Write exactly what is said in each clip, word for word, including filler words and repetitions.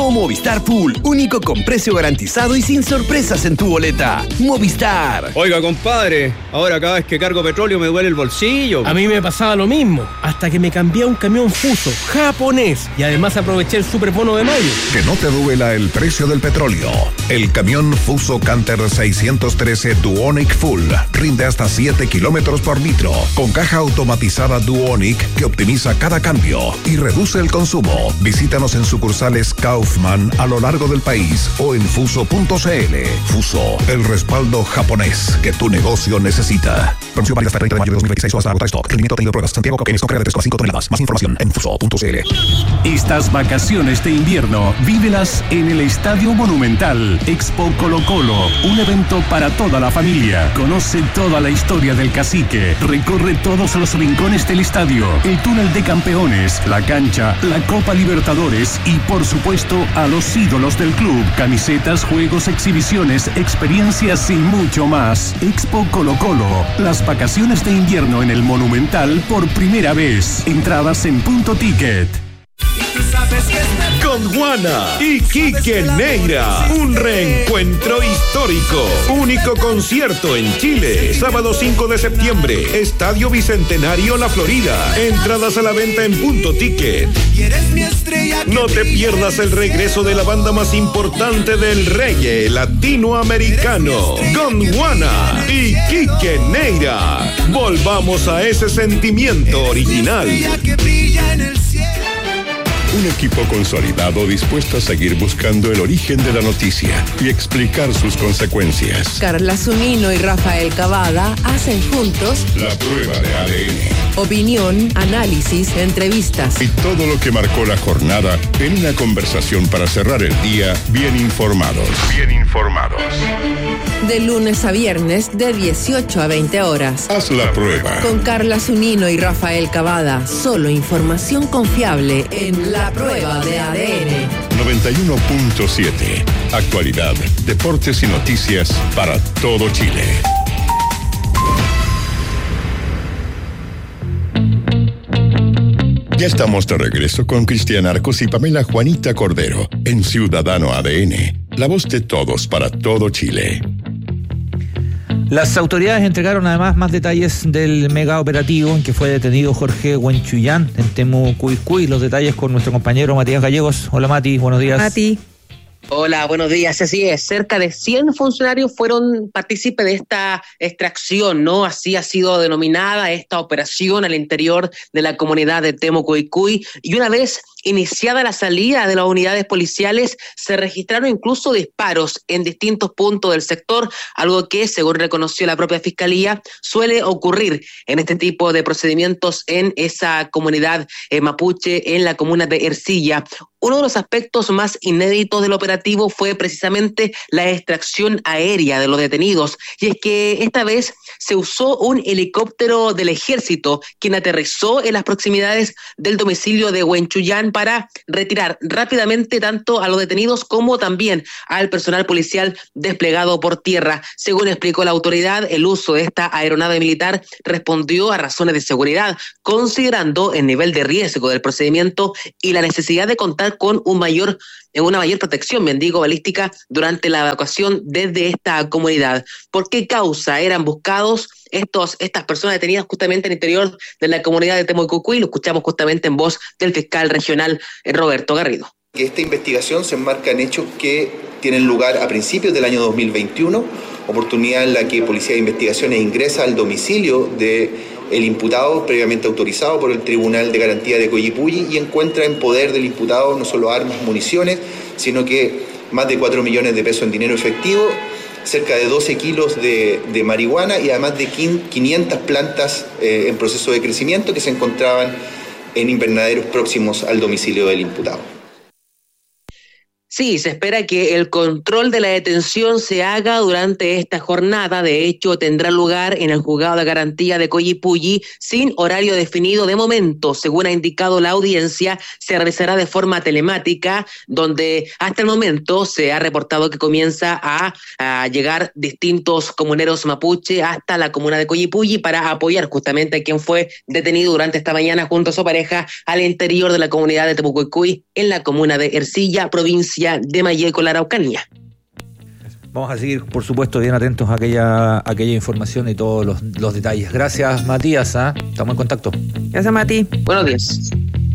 Llegó Movistar Pool, único con precio garantizado y sin sorpresas en tu boleta. Movistar. Oiga, compadre, ahora cada vez que cargo petróleo me duele el bolsillo. A mí me pasaba lo mismo, hasta que me cambié a un camión Fuso, japonés, y además aproveché el superbono de mayo. Que no te duela el precio del petróleo. El camión Fuso Canter seiscientos trece Duonic Full rinde hasta siete kilómetros por litro, con caja automatizada Duonic que optimiza cada cambio y reduce el consumo. Visítanos en sucursales Kaufman a lo largo del país o en fuso punto c l. Fuso, el respaldo japonés que tu negocio necesita. Promoción válida hasta el treinta de mayo de dos mil veintiséis o hasta agotar stock. Rendimiento tenido pruebas. Santiago Coquenes con carga de tres coma cinco toneladas. Más información en fuso punto c l. Estas vacaciones de invierno, vívelas en el Estadio Monumental. Expo Colo Colo, un evento para toda la familia. Conoce toda la historia del Cacique. Recorre todos los rincones del estadio, el túnel de campeones, la cancha, la Copa Libertadores y, por supuesto, a los ídolos del club. Camisetas, juegos, exhibiciones, experiencias y mucho más. Expo Colo Colo, las vacaciones de invierno en el Monumental por primera vez. Entradas en Punto Ticket. Con Juana y Quique Neira, un reencuentro histórico. Único concierto en Chile, sábado cinco de septiembre, Estadio Bicentenario La Florida. Entradas a la venta en Punto Ticket. No te pierdas el regreso de la banda más importante del reggae latinoamericano, Gondwana y Quique Neira. Volvamos a ese sentimiento original. Un equipo consolidado dispuesto a seguir buscando el origen de la noticia y explicar sus consecuencias. Carla Zunino y Rafael Cavada hacen juntos La Prueba de A D N. Opinión, análisis, entrevistas Y todo lo que marcó la jornada en una conversación para cerrar el día bien informados. Bien informados. De lunes a viernes de dieciocho a veinte horas. Haz la prueba. Con Carla Zunino y Rafael Cavada. Solo información confiable en La Prueba de A D N. noventa y uno punto siete. Actualidad, deportes y noticias para todo Chile. Ya estamos de regreso con Cristian Arcos y Pamela Juanita Cordero en Ciudadano A D N, la voz de todos para todo Chile. Las autoridades entregaron además más detalles del mega operativo en que fue detenido Jorge Huenchuyán en Temucuicui. Los detalles con nuestro compañero Matías Gallegos. Hola Mati, buenos días. Mati. Hola, buenos días. Así es, cerca de cien funcionarios fueron partícipes de esta extracción, ¿no? Así ha sido denominada esta operación al interior de la comunidad de Temucuicui. Y una vez iniciada la salida de las unidades policiales, se registraron incluso disparos en distintos puntos del sector, algo que, según reconoció la propia Fiscalía, suele ocurrir en este tipo de procedimientos en esa comunidad eh, mapuche, en la comuna de Ercilla. Uno de los aspectos más inéditos del operativo fue precisamente la extracción aérea de los detenidos, y es que esta vez se usó un helicóptero del ejército, quien aterrizó en las proximidades del domicilio de Huenchuyán para retirar rápidamente tanto a los detenidos como también al personal policial desplegado por tierra. Según explicó la autoridad, el uso de esta aeronave militar respondió a razones de seguridad, considerando el nivel de riesgo del procedimiento y la necesidad de contar con un mayor, una mayor protección, bien digo, balística durante la evacuación desde esta comunidad. ¿Por qué causa eran buscados estos, estas personas detenidas justamente en el interior de la comunidad de Temucuicui? Lo escuchamos justamente en voz del fiscal regional Roberto Garrido. Esta investigación se enmarca en hechos que tienen lugar a principios del año dos mil veintiuno, oportunidad en la que Policía de Investigaciones ingresa al domicilio de el imputado previamente autorizado por el Tribunal de Garantía de Coyipulli y encuentra en poder del imputado no solo armas, municiones, sino que más de cuatro millones de pesos en dinero efectivo, cerca de doce kilos de, de marihuana y además de quinientas plantas eh, en proceso de crecimiento que se encontraban en invernaderos próximos al domicilio del imputado. Sí, se espera que el control de la detención se haga durante esta jornada. De hecho, tendrá lugar en el juzgado de garantía de Coyipulli sin horario definido de momento. Según ha indicado la audiencia, se realizará de forma telemática, donde hasta el momento se ha reportado que comienza a, a llegar distintos comuneros mapuche hasta la comuna de Coyipulli para apoyar justamente a quien fue detenido durante esta mañana junto a su pareja al interior de la comunidad de Temucuicui en la comuna de Ercilla, provincia de Malleco, la Araucanía. Vamos a seguir, por supuesto, bien atentos a aquella, a aquella información y todos los, los detalles. Gracias, Matías. ¿eh? Estamos en contacto. Gracias, Mati. Buenos días.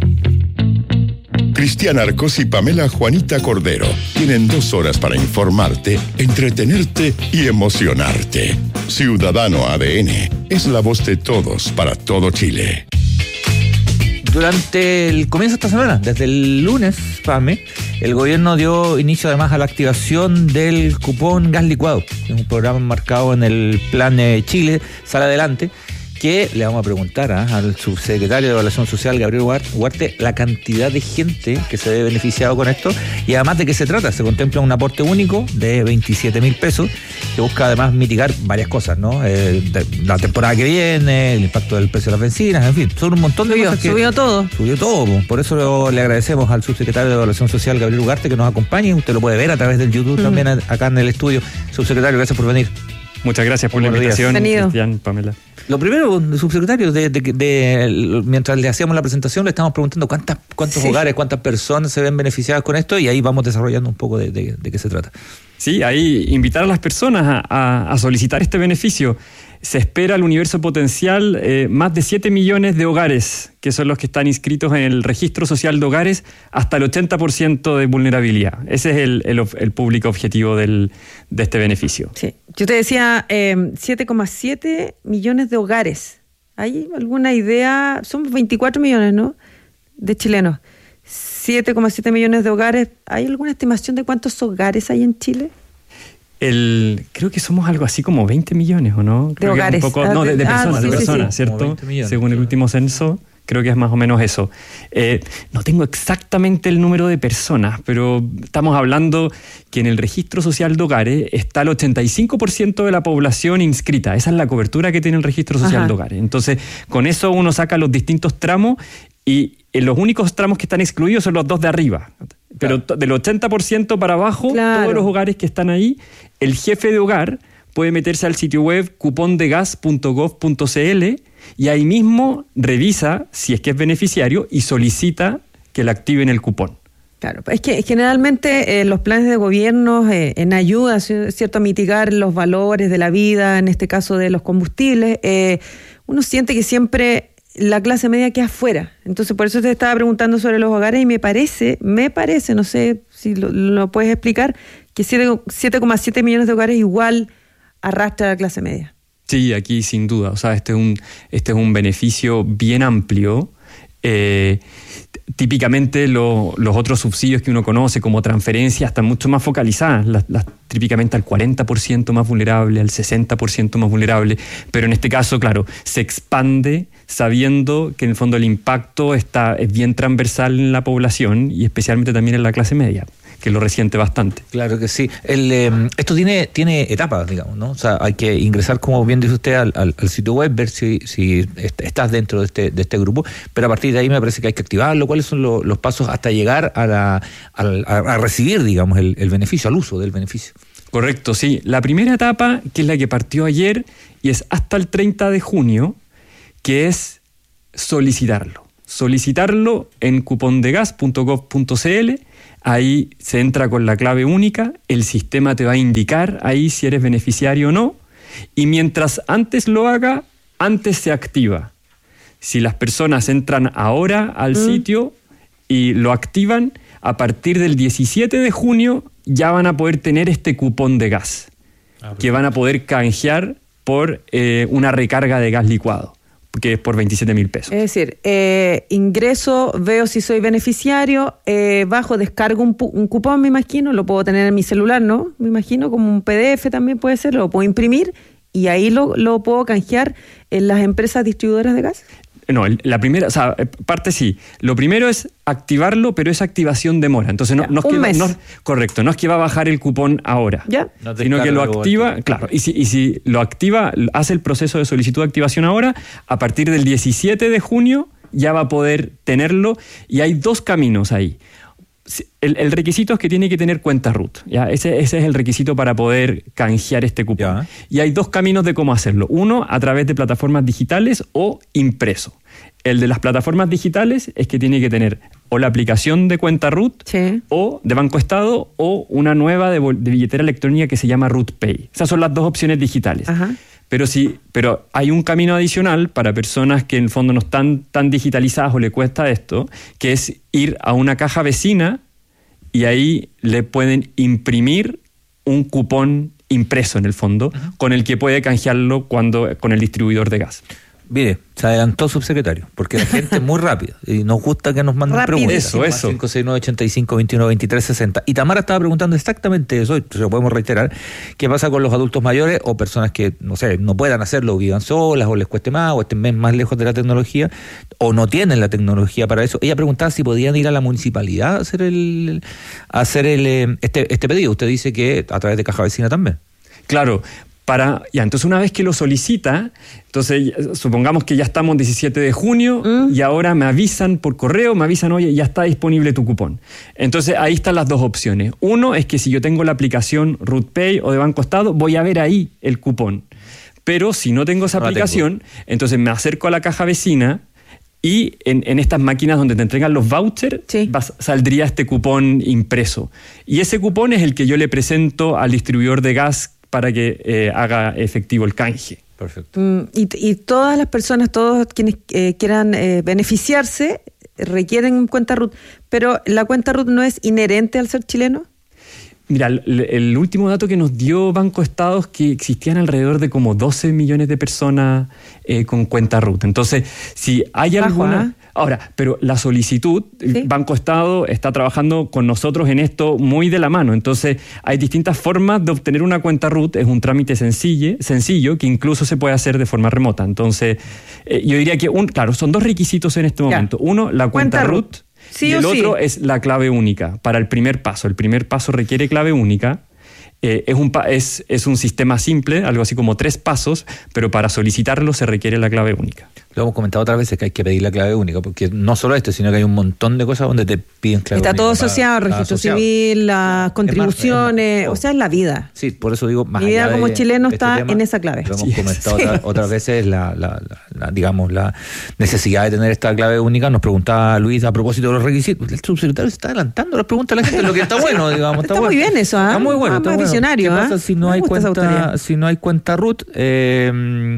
Cristian Arcos y Pamela Juanita Cordero tienen dos horas para informarte, entretenerte y emocionarte. Ciudadano A D N es la voz de todos para todo Chile. Durante el comienzo de esta semana, desde el lunes, Pame, el gobierno dio inicio además a la activación del cupón gas licuado, que es un programa marcado en el Plan Chile, Sale Adelante, que le vamos a preguntar ¿eh? al subsecretario de Evaluación Social, Gabriel Huarte, la cantidad de gente que se ve beneficiado con esto y además de qué se trata. Se contempla un aporte único de veintisiete mil pesos que busca además mitigar varias cosas, ¿no? Eh, la temporada que viene, el impacto del precio de las bencinas, en fin, son un montón de subió, cosas que... Subió todo. Subió todo, por eso le agradecemos al subsecretario de Evaluación Social, Gabriel Ugarte, que nos acompañe. Usted lo puede ver a través del YouTube mm. también acá en el estudio. Subsecretario, gracias por venir. Muchas gracias por Buenos la invitación, Bienvenido. Cristian, Pamela. Lo primero, subsecretario, de, de, de, de, mientras le hacíamos la presentación, le estamos preguntando cuántas, cuántos sí. hogares, cuántas personas se ven beneficiadas con esto y ahí vamos desarrollando un poco de, de, de qué se trata. Sí, ahí invitar a las personas a, a, a solicitar este beneficio. Se espera el universo potencial eh, más de siete millones de hogares, que son los que están inscritos en el registro social de hogares, hasta el ochenta por ciento de vulnerabilidad. Ese es el, el, el público objetivo del, de este beneficio. Sí. Yo te decía eh, siete coma siete millones de hogares. ¿Hay alguna idea? Son veinticuatro millones, ¿no? De chilenos. siete coma siete millones de hogares. ¿Hay alguna estimación de cuántos hogares hay en Chile? El, creo que somos algo así como veinte millones, ¿o no? Creo de hogares. Que un poco, no, de, de personas, ah, sí, de personas, sí, sí. ¿cierto? Según el último censo, creo que es más o menos eso. Eh, no tengo exactamente el número de personas, pero estamos hablando que en el registro social de hogares está el ochenta y cinco por ciento de la población inscrita. Esa es la cobertura que tiene el registro social Ajá. de hogares. Entonces, con eso uno saca los distintos tramos y en los únicos tramos que están excluidos son los dos de arriba. Pero claro. del ochenta por ciento para abajo, claro. todos los hogares que están ahí, el jefe de hogar puede meterse al sitio web cupondegas punto gov punto cl y ahí mismo revisa si es que es beneficiario y solicita que le activen el cupón. Claro, es que generalmente eh, los planes de gobierno eh, en ayuda, ¿cierto?, a mitigar los valores de la vida, en este caso de los combustibles, eh, uno siente que siempre la clase media queda afuera. Entonces, por eso te estaba preguntando sobre los hogares y me parece, me parece, no sé si lo, lo puedes explicar, que siete coma siete millones de hogares igual arrastra a la clase media. Sí, aquí sin duda. O sea, este es un, este es un beneficio bien amplio. Eh, típicamente lo, los otros subsidios que uno conoce como transferencias están mucho más focalizadas, las, las, típicamente al cuarenta por ciento más vulnerable, al sesenta por ciento más vulnerable, pero en este caso, claro, se expande sabiendo que en el fondo el impacto está, es bien transversal en la población y especialmente también en la clase media, que lo resiente bastante. Claro que sí. El, eh, esto tiene, tiene etapas, digamos, ¿no? O sea, hay que ingresar, como bien dice usted, al, al, al sitio web, ver si, si estás dentro de este, de este grupo, pero a partir de ahí me parece que hay que activarlo. ¿Cuáles son lo, los pasos hasta llegar a, la, a, a, a recibir, digamos, el, el beneficio, al uso del beneficio? Correcto, sí. La primera etapa, que es la que partió ayer, y es hasta el treinta de junio, que es solicitarlo. Solicitarlo en cupondegas punto gov punto cl. Ahí se entra con la clave única, el sistema te va a indicar ahí si eres beneficiario o no, y mientras antes lo haga, antes se activa. Si las personas entran ahora al mm. sitio y lo activan, a partir del diecisiete de junio ya van a poder tener este cupón de gas, ah, que van a poder canjear por eh, una recarga de gas licuado, que es por veintisiete mil pesos. Es decir, eh, ingreso, veo si soy beneficiario, eh, bajo, descargo un, un cupón, me imagino, lo puedo tener en mi celular, ¿no? Me imagino, como un P D F también puede ser, lo puedo imprimir y ahí lo, lo puedo canjear en las empresas distribuidoras de gas. No, la primera, o sea, parte sí. Lo primero es activarlo, pero esa activación demora. Entonces no, no es un que mes. No, no es que va a bajar el cupón ahora. Ya. No te Sino que lo carga activa, luego. claro. Y si, y si lo activa, hace el proceso de solicitud de activación ahora, a partir del diecisiete de junio ya va a poder tenerlo. Y hay dos caminos ahí. El, el requisito es que tiene que tener cuenta root. ¿ya? Ese, ese es el requisito para poder canjear este cupón. Ya. Y hay dos caminos de cómo hacerlo. Uno, a través de plataformas digitales o impreso. El de las plataformas digitales es que tiene que tener o la aplicación de cuenta root Sí. o de Banco Estado o una nueva de, bol- de billetera electrónica que se llama RootPay. Esas son las dos opciones digitales. Ajá. Pero sí, pero hay un camino adicional para personas que en el fondo no están tan digitalizadas o le cuesta esto, que es ir a una caja vecina y ahí le pueden imprimir un cupón impreso en el fondo, uh-huh, con el que puede canjearlo cuando con el distribuidor de gas. Mire, se adelantó subsecretario, porque la gente es muy rápida y nos gusta que nos manden Rapidísimo. preguntas. Eso, eso. cinco seis nueve, ochenta y cinco, veintiuno, veintitrés, sesenta. Y Tamara estaba preguntando exactamente eso, y se lo podemos reiterar. ¿Qué pasa con los adultos mayores o personas que, no sé, no puedan hacerlo, vivan solas o les cueste más o estén más lejos de la tecnología o no tienen la tecnología para eso? Ella preguntaba si podían ir a la municipalidad a hacer el, a hacer el eh, este, este pedido. Usted dice que a través de Caja Vecina también. Claro. Para, ya, entonces una vez que lo solicita, entonces supongamos que ya estamos diecisiete de junio mm. y ahora me avisan por correo, me avisan, oye, ya está disponible tu cupón. Entonces ahí están las dos opciones. Uno es que si yo tengo la aplicación RootPay o de Banco Estado, voy a ver ahí el cupón. Pero si no tengo esa no aplicación, tengo. entonces me acerco a la caja vecina y en, en estas máquinas donde te entregan los vouchers, sí, vas, saldría este cupón impreso. Y ese cupón es el que yo le presento al distribuidor de gas para que eh, haga efectivo el canje. Perfecto. Mm, y, y todas las personas, todos quienes eh, quieran eh, beneficiarse, requieren cuenta root. Pero ¿la cuenta root no es inherente al ser chileno? Mira, el, el último dato que nos dio Banco Estado es que existían alrededor de como doce millones de personas eh, con cuenta root. Entonces, si hay Bajo, alguna... ¿eh? Ahora, pero la solicitud, ¿sí? Banco Estado está trabajando con nosotros en esto muy de la mano. Entonces, hay distintas formas de obtener una cuenta root. Es un trámite sencillo, sencillo que incluso se puede hacer de forma remota. Entonces, eh, yo diría que, un, claro, son dos requisitos en este momento. Ya. Uno, la cuenta, cuenta root. Sí y el o otro sí. es la clave única para el primer paso. El primer paso requiere clave única. Eh, es, un pa- es, es un sistema simple, algo así como tres pasos, pero para solicitarlo se requiere la clave única. Lo hemos comentado otras veces que hay que pedir la clave única, porque no solo esto, sino que hay un montón de cosas donde te piden clave Está única. todo asociado, para, registro asociado. Civil, las contribuciones, es más, es más, o sea, es la vida. Sí, por eso digo, más Mi vida allá como de, chileno de está este tema, en esa clave. Lo hemos sí. comentado sí. otras, otras veces, la, la, la, la, digamos, la necesidad de tener esta clave única. Nos preguntaba Luis a propósito de los requisitos. El subsecretario se está adelantando las preguntas a la gente, lo que está bueno, digamos. Está, está muy bueno. bien eso, ¿eh? Está muy bueno. Ah, está más bueno. visionario. ¿Qué pasa ¿eh? si no, hay cuenta, si no hay cuenta root? Eh,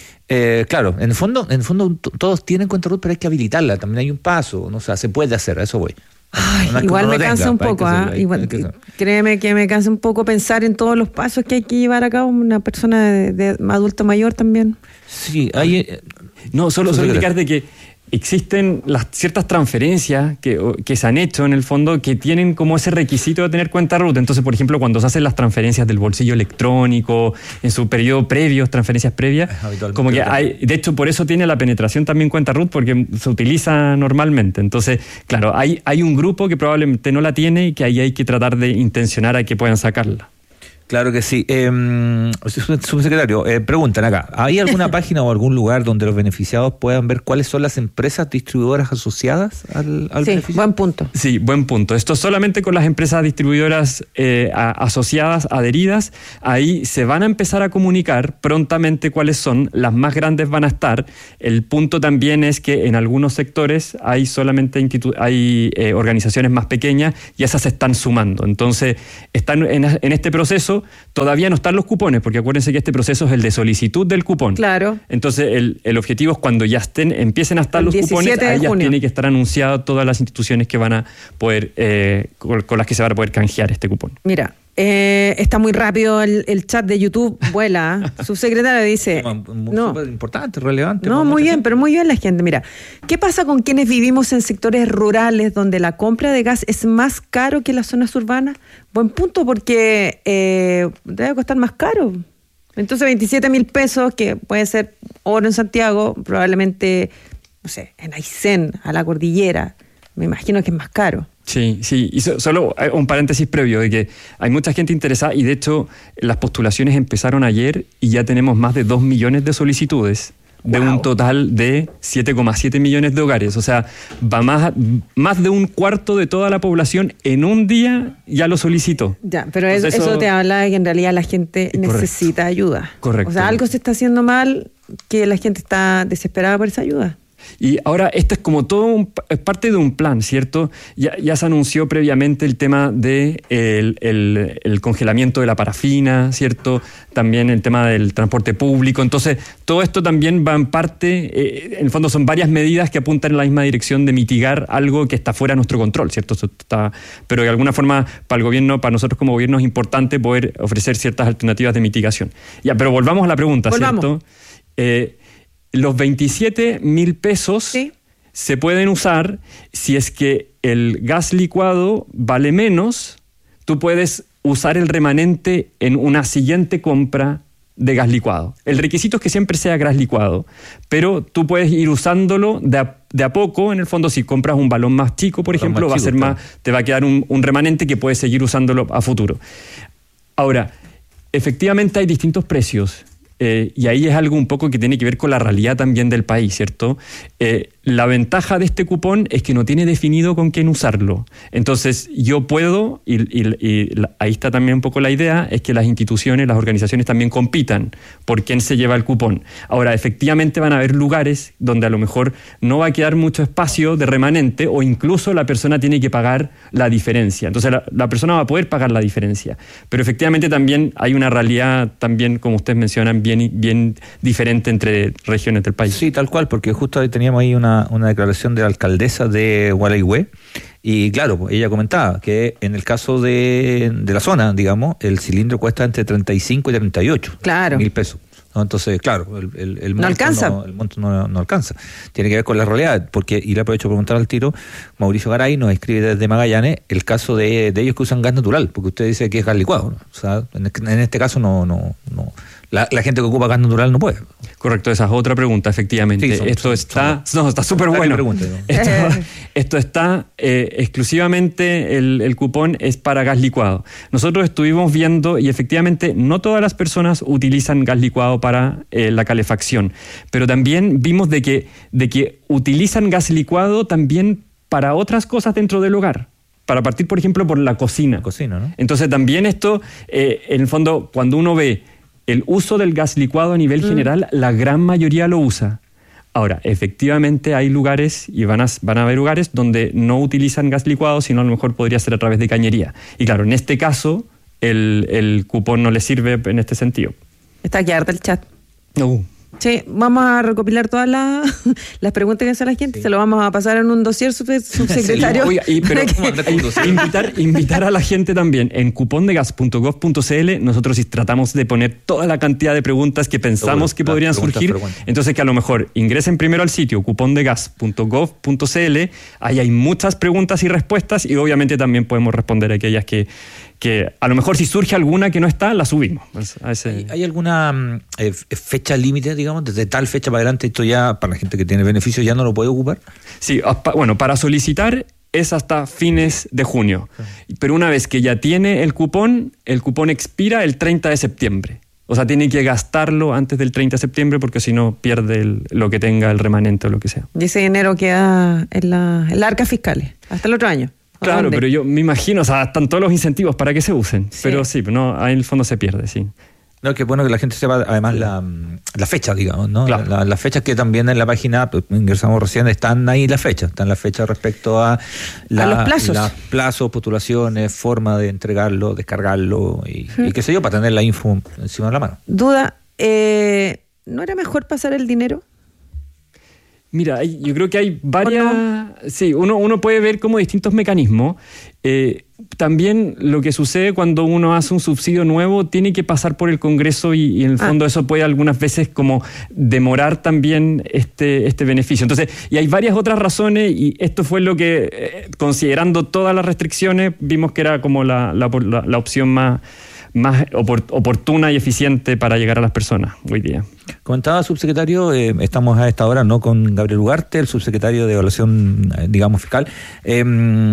Eh, claro, en el fondo, en el fondo t- todos tienen cuenta root, pero hay que habilitarla. También hay un paso, no, o sea, se puede hacer, a eso voy. Ay, no es igual me tenga, cansa un poco, ¿ah? ¿eh? Igual, que créeme que me cansa un poco pensar en todos los pasos que hay que llevar a cabo una persona de, de adulto mayor también. Sí, hay. Eh, no, solo, solo indicarte que existen las ciertas transferencias que, que se han hecho en el fondo que tienen como ese requisito de tener cuenta root. Entonces, por ejemplo, cuando se hacen las transferencias del bolsillo electrónico, en su periodo previo, transferencias previas, como que hay, de hecho, por eso tiene la penetración también cuenta root, porque se utiliza normalmente. Entonces, claro, hay, hay un grupo que probablemente no la tiene y que ahí hay que tratar de intencionar a que puedan sacarla. Claro que sí. Eh, subsecretario, eh, preguntan acá, ¿hay alguna página o algún lugar donde los beneficiados puedan ver cuáles son las empresas distribuidoras asociadas al, al sí, beneficio? Buen punto. Sí, buen punto. Esto solamente con las empresas distribuidoras eh, a, asociadas, adheridas. Ahí se van a empezar a comunicar prontamente cuáles son. Las más grandes van a estar. El punto también es que en algunos sectores hay solamente institu- hay eh, organizaciones más pequeñas y esas se están sumando. Entonces, están en, en este proceso. Todavía no están los cupones, porque acuérdense que este proceso es el de solicitud del cupón. Claro. Entonces, el, el objetivo es cuando ya estén, empiecen a estar el los cupones, ahí ya tiene que estar anunciado todas las instituciones que van a poder, eh, con, con las que se van a poder canjear este cupón. Mira, eh, está muy rápido el, el chat de YouTube, vuela. Subsecretario dice... No, súper importante, relevante. No, muy bien, gente. Pero muy bien la gente. Mira, ¿qué pasa con quienes vivimos en sectores rurales donde la compra de gas es más caro que en las zonas urbanas? Buen punto, porque eh, debe costar más caro. Entonces, veintisiete mil pesos, que puede ser oro en Santiago, probablemente no sé, en Aysén, a la cordillera, me imagino que es más caro. Sí, sí, y so, solo un paréntesis previo de que hay mucha gente interesada y de hecho las postulaciones empezaron ayer y ya tenemos más de dos millones de solicitudes de wow. un total de siete coma siete millones de hogares. O sea, va más, más de un cuarto de toda la población en un día ya lo solicitó. Ya, pero Entonces, eso, eso te habla de que en realidad la gente necesita correcto. ayuda. Correcto. O sea, algo se está haciendo mal que la gente está desesperada por esa ayuda. Y ahora esto es como todo un, es parte de un plan, ¿cierto? Ya, ya se anunció previamente el tema del de el, el, el congelamiento de la parafina, ¿cierto? También el tema del transporte público. Entonces, todo esto también va en parte, eh, en el fondo son varias medidas que apuntan en la misma dirección de mitigar algo que está fuera de nuestro control, ¿cierto? Eso está, pero de alguna forma para el gobierno, para nosotros como gobierno es importante poder ofrecer ciertas alternativas de mitigación. Ya, pero volvamos a la pregunta, volvamos. ¿Cierto? Eh, Los veintisiete mil pesos ¿sí? se pueden usar si es que el gas licuado vale menos, tú puedes usar el remanente en una siguiente compra de gas licuado. El requisito es que siempre sea gas licuado, pero tú puedes ir usándolo de a, de a poco. En el fondo, si compras un balón más chico, por ejemplo, va a ser más, te va a quedar un, un remanente que puedes seguir usándolo a futuro. Ahora, efectivamente hay distintos precios. Eh, y ahí es algo un poco que tiene que ver con la realidad también del país, ¿cierto? Eh, la ventaja de este cupón es que no tiene definido con quién usarlo. Entonces, yo puedo, y, y, y ahí está también un poco la idea, es que las instituciones, las organizaciones también compitan por quién se lleva el cupón. Ahora, efectivamente van a haber lugares donde a lo mejor no va a quedar mucho espacio de remanente o incluso la persona tiene que pagar la diferencia. Entonces, la, la persona va a poder pagar la diferencia. Pero efectivamente también hay una realidad, también, como ustedes mencionan, bien, bien diferente entre regiones del país. Sí, tal cual, porque justo ahí teníamos ahí una una declaración de la alcaldesa de Gualeguay y claro, pues ella comentaba que en el caso de, de la zona, digamos, el cilindro cuesta entre treinta y cinco y treinta y ocho claro. mil pesos. ¿No? Entonces, claro, el, el, el monto, no alcanza. No, el monto no, no alcanza. Tiene que ver con la realidad, porque, y le aprovecho para preguntar al tiro, Mauricio Garay nos escribe desde Magallanes el caso de, de ellos que usan gas natural, porque usted dice que es gas licuado, ¿no? O sea, en, en este caso no, no, no. La, la gente que ocupa gas natural no puede. Correcto, esa es otra pregunta, efectivamente. Sí, son, esto son, está, son, no, está súper bueno. Pregunta, ¿no? Esto, esto está eh, exclusivamente, el, el cupón es para gas licuado. Nosotros estuvimos viendo y efectivamente no todas las personas utilizan gas licuado para eh, la calefacción, pero también vimos de que, de que utilizan gas licuado también para otras cosas dentro del hogar. Para partir, por ejemplo, por la cocina. Cocina, ¿no? Entonces también esto, eh, en el fondo, cuando uno ve el uso del gas licuado a nivel mm. general, la gran mayoría lo usa. Ahora, efectivamente hay lugares, y van a, van a haber lugares donde no utilizan gas licuado, sino a lo mejor podría ser a través de cañería. Y claro, en este caso, el, el cupón no le sirve en este sentido. Está aquí harta el chat. No. Sí, vamos a recopilar todas las, las preguntas que hace la gente, sí. Se lo vamos a pasar en un dossier, subsecretario. Sí, oiga, y, pero, que... invitar, invitar a la gente también, en cupón de gas punto gov punto c l nosotros tratamos de poner toda la cantidad de preguntas que pensamos Seguro, que podrían preguntas, surgir, preguntas. Entonces que a lo mejor ingresen primero al sitio cupón de gas punto gov punto c l, ahí hay muchas preguntas y respuestas y obviamente también podemos responder a aquellas que que a lo mejor si surge alguna que no está, la subimos. A ese... ¿Hay, ¿Hay alguna eh, fecha límite, digamos, desde tal fecha para adelante, esto ya, para la gente que tiene beneficios, ya no lo puede ocupar? Sí, bueno, para solicitar es hasta fines de junio. Pero una vez que ya tiene el cupón, el cupón expira el treinta de septiembre. O sea, tiene que gastarlo antes del treinta de septiembre porque si no pierde el, lo que tenga, el remanente o lo que sea. Y ese dinero queda en la, en la arca fiscales hasta el otro año. Claro, ¿dónde? Pero yo me imagino, o sea, están todos los incentivos para que se usen. Sí. Pero sí, no, ahí en el fondo se pierde, sí. No, que bueno que la gente sepa además la, la fecha, digamos, ¿no? Claro. La, la fecha que también en la página, pues, ingresamos recién, están ahí las fechas, están las fechas respecto a, la, a los plazos. Los plazos, postulaciones, forma de entregarlo, descargarlo y, hmm. y qué sé yo, para tener la info encima de la mano. Duda, eh, ¿no era mejor pasar el dinero? Mira, hay, yo creo que hay varias... No? Sí, uno, uno puede ver como distintos mecanismos. Eh, también lo que sucede cuando uno hace un subsidio nuevo tiene que pasar por el Congreso y, y en el fondo ah. eso puede algunas veces como demorar también este, este beneficio. Entonces, y hay varias otras razones y esto fue lo que, eh, considerando todas las restricciones, vimos que era como la, la, la, la opción más, más oportuna y eficiente para llegar a las personas hoy día. Comentaba, subsecretario, eh, estamos a esta hora no con Gabriel Ugarte, el subsecretario de Evaluación, eh, digamos, fiscal. Eh,